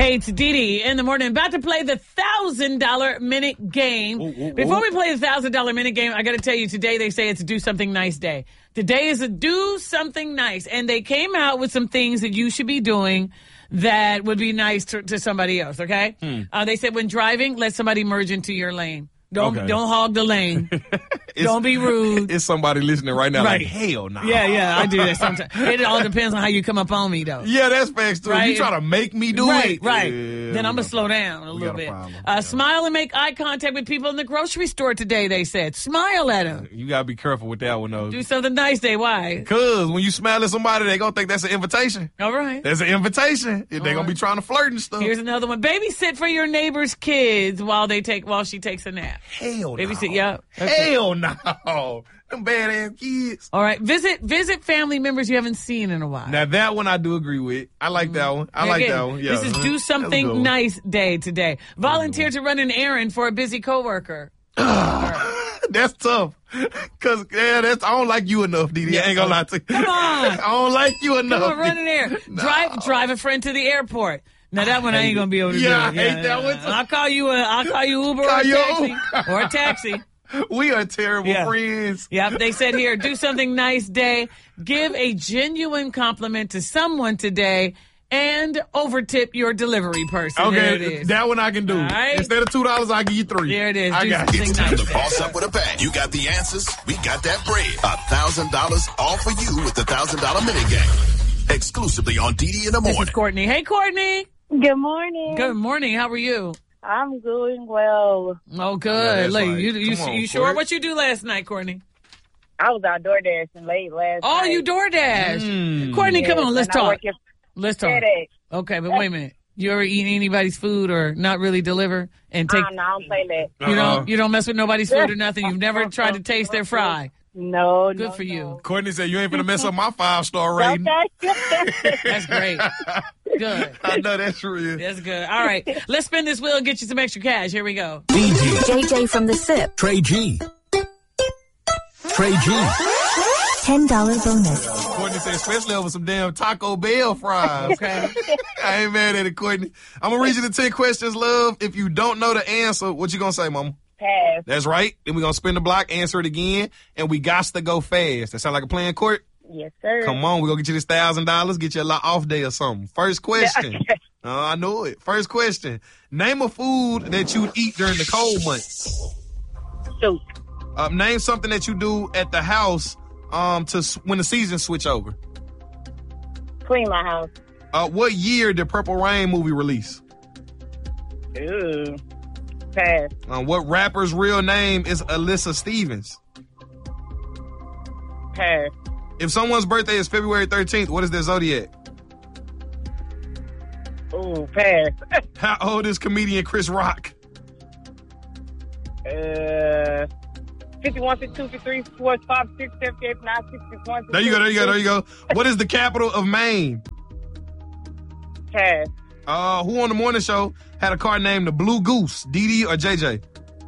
Hey, it's Dee Dee in the morning. About to play the $1,000 minute game. Before we play the $1,000 minute game, I got to tell you, today they say it's a Do Something Nice day. Today is a Do Something Nice. And they came out with some things that you should be doing that would be nice to somebody else, okay? They said when driving, let somebody merge into your lane. Don't hog the lane. Don't be rude. It's somebody listening right now like, hell no. Nah. Yeah, I do that sometimes. It all depends on how you come up on me, though. Yeah, that's facts, too. Right? You try to make me do it. Right. Yeah, then I'm going to slow down a little bit. Smile and make eye contact with people in the grocery store today, they said. Smile at them. You got to be careful with that one, though. Do something nice day. Why? Because when you smile at somebody, they going to think that's an invitation. All right. That's an invitation. They're going to be trying to flirt and stuff. Here's another one. Babysit for your neighbor's kids while she takes a nap. Hell no. Babysit, yeah. Hell no. Them badass kids. All right. Visit family members you haven't seen in a while. Now, that one I do agree with. I like that one. I like that one. Yeah. This is Do Something Nice Day today. Volunteer to run an errand for a busy coworker. That's tough. Because, I don't like you enough, Dee Dee. I ain't going to lie to you. Come on. I don't like you enough. Come on, run an errand. Drive a friend to the airport. Now that one I ain't gonna be able to do. Yeah, I hate that one. I'll call you Uber or a taxi. We are terrible friends. Yep, they said here, do something nice day. Give a genuine compliment to someone today and overtip your delivery person. Okay, there it is. That one I can do. Right. Instead of $2, I'll give you $3. There it is. I got something It's nice time to boss up with a bang. You got the answers. We got that bread. $1,000 all for you with the $1,000 minute game. Exclusively on Dee Dee in the morning. This is Courtney. Hey, Courtney. Good morning. Good morning. How are you? I'm doing well. Oh, good. Yeah, Like, you sure? What you do last night, Courtney? I was out door dashing late last night. Oh, you DoorDash. Courtney, come on, let's talk. Let's talk. Okay, but wait a minute. You ever eat anybody's food or not really deliver and take? No, I don't play that. You don't mess with nobody's food or nothing. You've never tried to taste their fry. No, Good for you. Courtney said you ain't finna mess up my 5-star rating. That's great. Good. I know that's real. That's good. All right. Let's spin this wheel and get you some extra cash. Here we go. JJ from the SIP. Trey G. $10 bonus. Courtney said, especially over some damn Taco Bell fries. Okay. I ain't mad at it, Courtney. I'm going to read you the 10 questions, love. If you don't know the answer, what you going to say, mama? Pass. That's right. Then we're going to spin the block, answer it again, and we got to go fast. That sound like a plan, Court? Yes, sir. Come on, we're going to get you this $1,000, get you a lot off day or something. First question. I know it. First question. Name a food that you eat during the cold months. Soup. Name something that you do at the house when the seasons switch over. Clean my house. What year did Purple Rain movie release? Ooh. Pass. What rapper's real name is Alyssa Stevens? Pass. If someone's birthday is February 13th, what is their zodiac? Ooh, pass. How old is comedian Chris Rock? 51, 52, 53, 54, 55, 56, 58, 59, 61. There you go. What is the capital of Maine? Pass. Who on the morning show had a car named the Blue Goose? Dee Dee or JJ?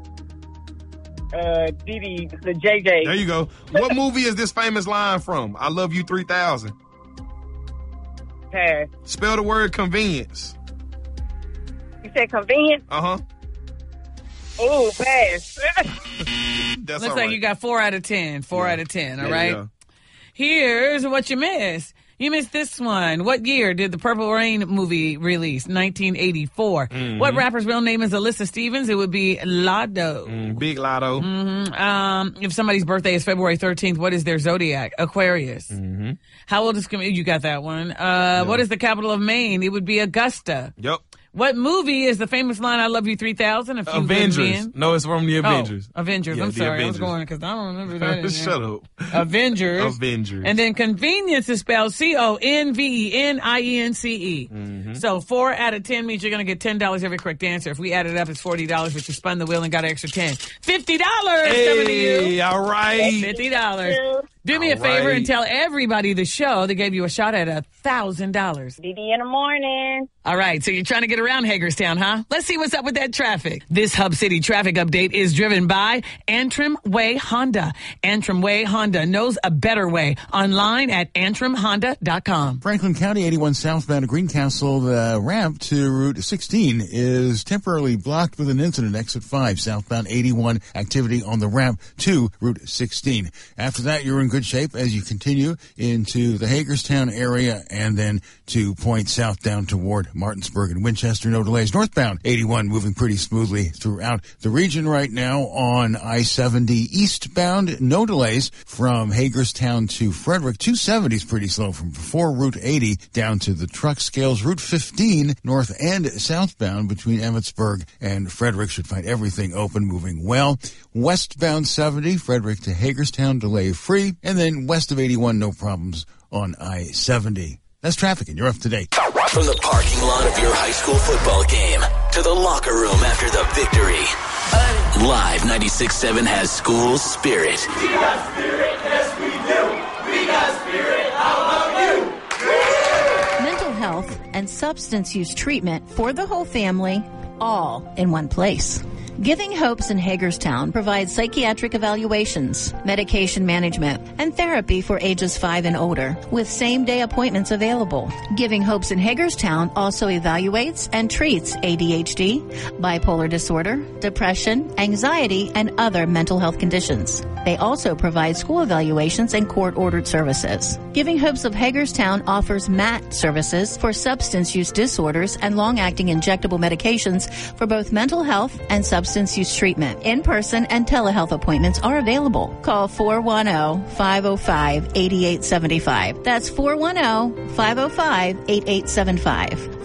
Dee Dee, the JJ. There you go. What movie is this famous line from? I Love You 3000. Pass. Spell the word convenience. You said convenience? Uh-huh. Ooh, pass. That's Looks all like right. you got 4 out of 10. 4 out of 10, all right? Yeah. Here's what you missed. You missed this one. What year did the Purple Rain movie release? 1984. What rapper's real name is Alyssa Stevens? It would be Lotto. Big Lotto. If somebody's birthday is February 13th, what is their zodiac? Aquarius. How old is you got that one? What is the capital of Maine? It would be Augusta. Yep. What movie is the famous line, I Love You 3000? Avengers. No, it's from the Avengers. Avengers. Yeah, I'm the sorry. Avengers. I was going because I don't remember that. Shut up. Avengers. Avengers. And then convenience is spelled CONVENIENCE. So 4 out of 10 means you're going to get $10 every correct answer. If we add it up, it's $40, but you spun the wheel and got an extra 10. $50 coming to you. All right. $50. Do me a favor and tell everybody the show that gave you a shot at $1,000. Didi in the morning. All right, so you're trying to get around Hagerstown, huh? Let's see what's up with that traffic. This Hub City traffic update is driven by Antrim Way Honda. Antrim Way Honda knows a better way. Online at antrimhonda.com. Franklin County 81 southbound to Greencastle, the ramp to Route 16 is temporarily blocked with an incident. Exit 5 southbound 81 activity on the ramp to Route 16. After that, you're in good shape as you continue into the Hagerstown area and then to point south down toward Martinsburg and Winchester. No delays. Northbound 81 moving pretty smoothly throughout the region right now. On I-70 eastbound, no delays from Hagerstown to Frederick. 270 is pretty slow from before Route 80 down to the truck scales. Route 15 north and southbound between Emmitsburg and Frederick should find everything open, moving well. Westbound 70, Frederick to Hagerstown, delay free. And then west of 81, no problems on I-70. That's traffic, and you're up to date. From the parking lot of your high school football game to the locker room after the victory, Live 96.7 has school spirit. We got spirit, yes we do. We got spirit, how about you? Mental health and substance use treatment for the whole family, all in one place. Giving Hopes in Hagerstown provides psychiatric evaluations, medication management, and therapy for ages 5 and older, with same-day appointments available. Giving Hopes in Hagerstown also evaluates and treats ADHD, bipolar disorder, depression, anxiety, and other mental health conditions. They also provide school evaluations and court-ordered services. Giving Hopes of Hagerstown offers MAT services for substance use disorders and long-acting injectable medications for both mental health and substance use treatment. In-person and telehealth appointments are available. Call 410-505-8875. That's 410-505-8875.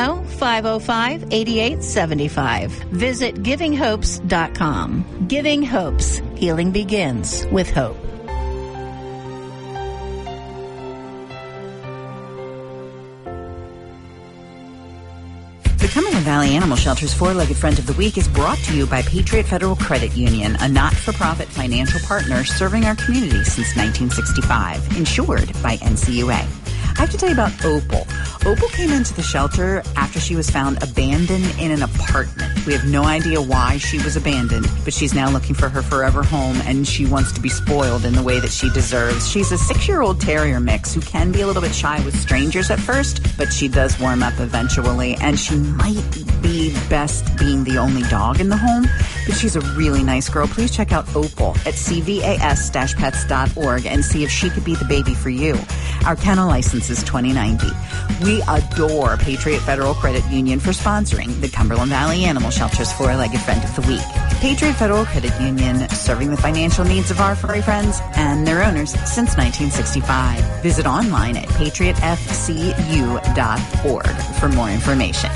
410-505-8875. Visit GivingHopes.com. Giving Hopes. Healing begins with hope. The Cumberland Valley Animal Shelter's Four-Legged Friend of the Week is brought to you by Patriot Federal Credit Union, a not-for-profit financial partner serving our community since 1965, insured by NCUA. I have to tell you about Opal. Opal came into the shelter after she was found abandoned in an apartment. We have no idea why she was abandoned, but she's now looking for her forever home, and she wants to be spoiled in the way that she deserves. She's a 6-year-old terrier mix who can be a little bit shy with strangers at first, but she does warm up eventually, and she might be best being the only dog in the home, but she's a really nice girl. Please check out Opal at cvas-pets.org and see if she could be the baby for you. Our kennel license is 2090. We adore Patriot Federal Credit Union for sponsoring the Cumberland Valley Animal Shelter's Four-Legged Friend of the Week. Patriot Federal Credit Union, serving the financial needs of our furry friends and their owners since 1965. Visit online at patriotfcu.org for more information.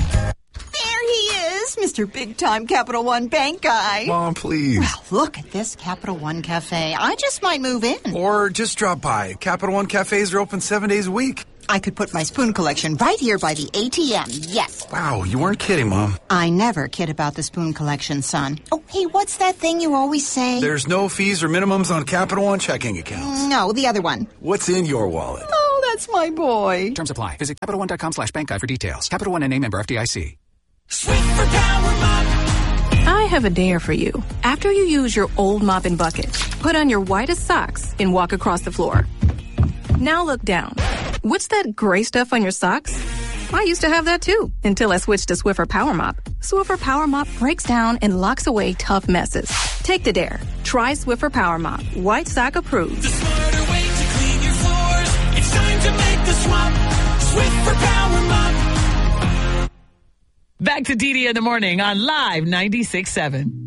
Mr. Big-Time Capital One Bank guy. Mom, please. Well, look at this Capital One Cafe. I just might move in. Or just drop by. Capital One Cafes are open 7 days a week. I could put my spoon collection right here by the ATM, yes. Wow, you weren't kidding, Mom. I never kid about the spoon collection, son. Oh, hey, what's that thing you always say? There's no fees or minimums on Capital One checking accounts. No, the other one. What's in your wallet? Oh, that's my boy. Terms apply. Visit CapitalOne.com/bank guide for details. Capital One and a member FDIC. Sweep for Power Mop. I have a dare for you. After you use your old mop and bucket, put on your whitest socks and walk across the floor. Now look down. What's that gray stuff on your socks? I used to have that too, until I switched to Swiffer Power Mop. Swiffer Power Mop breaks down and locks away tough messes. Take the dare. Try Swiffer Power Mop. White sock approved. The smarter way to clean your floors. It's time to make the swap. Swiffer Power Mop. Back to Didi in the morning on Live 96.7.